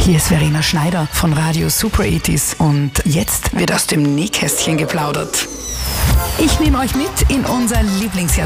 Hier ist Verena Schneider von Radio Super 80s und jetzt wird aus dem Nähkästchen geplaudert. Ich nehme euch mit in unser Lieblingsjahr